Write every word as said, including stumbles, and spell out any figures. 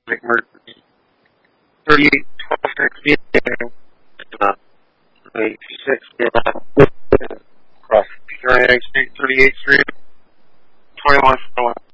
emergency. thirty-eight twelve six uh, eighty-six across United States, thirty-eighth Street, twenty-one